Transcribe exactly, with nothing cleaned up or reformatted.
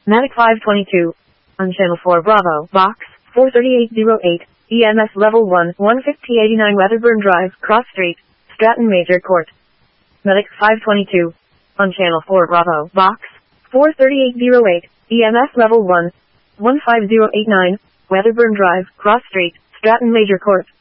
Medic five twenty-two. On Channel four Bravo, Box four thirty-eight oh eight, E M S Level one, one fifty eighty-nine Weatherburn Drive, Cross Street, Stratton Major Court. Medic five twenty-two. On Channel four Bravo, Box four thirty-eight oh eight, E M S Level one, one five oh eight nine, Weatherburn Drive, Cross Street, Stratton Major Court.